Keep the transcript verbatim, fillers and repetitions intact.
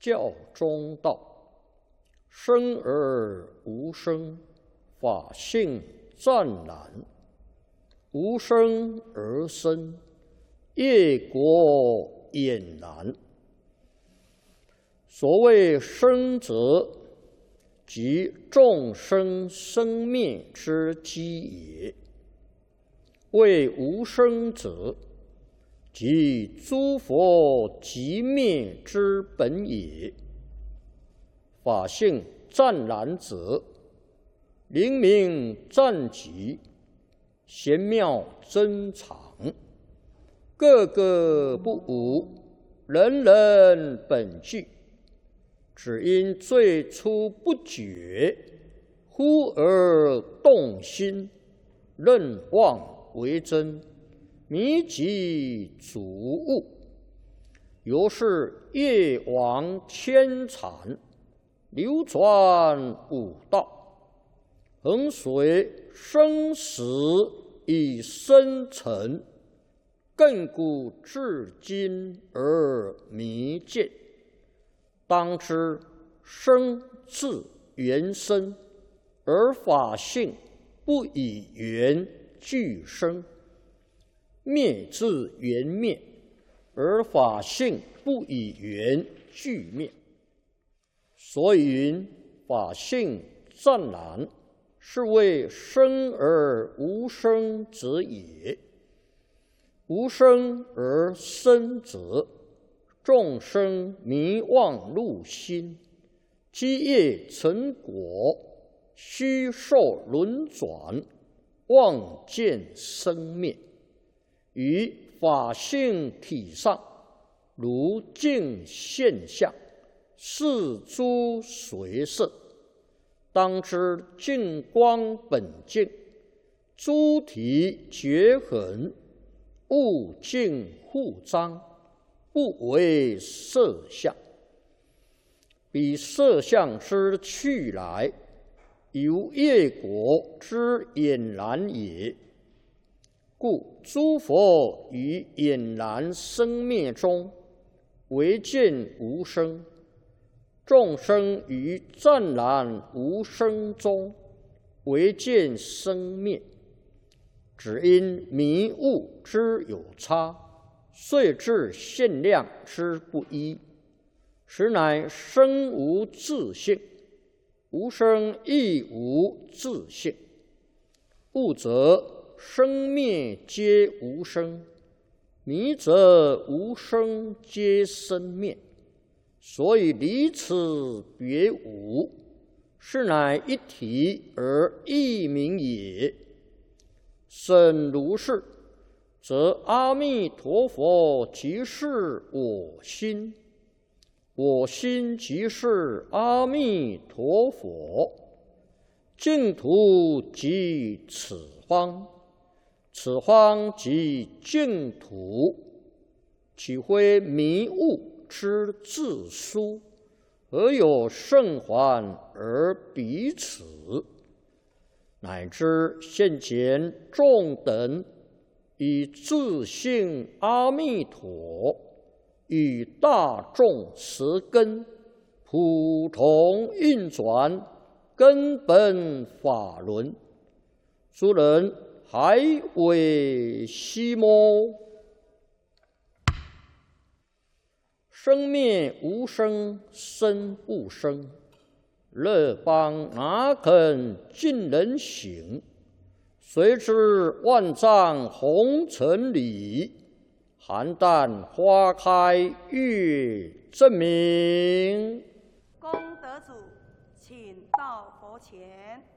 教中道，生而无生，法性湛然；无生而生，业果俨然。所谓生者，即众生生灭之基也；谓无生者，即诸佛寂灭之本也。法性湛然者，灵明湛极，玄妙珍藏，个个不无，人人本具。只因最初不觉，忽而动心，认妄为真，迷己主悟，由是业往牵缠，流转五道，恒随生死以生沉，亘古至今而弥见。当知生自缘生，而法性不以缘俱生；灭自缘灭，而法性不以缘俱灭。所以云法性湛然，是谓生而无生者也。无生而生者，众生迷妄入心，积业成果，虚受轮转，妄见生灭。于法性体上，如镜现象，是诸随色。当知净光本净，诸体绝痕，物净互彰，不为色相。彼色相之去来，由业果之俨然也。故诸佛于俨然生灭中，唯见无生；众生于湛然无生中，唯见生灭。只因迷悟之有差，遂致限量之不一，实乃生无自性，无生亦无自性。悟则生灭皆无生，迷则无生皆生灭。所以离此别无，是乃一体而异名也。甚如是，则阿弥陀佛即是我心，我心即是阿弥陀佛，净土即此方，此方即净土。岂非迷悟之自殊？何有圣还而彼此？乃至现前众等以自性阿弥陀与大众持根，普同运转根本法轮，诸人还为希么？生灭无生，生不生，乐邦哪肯尽人行？谁知万丈红尘里，邯郸花开月正明。 功德主，请到佛前。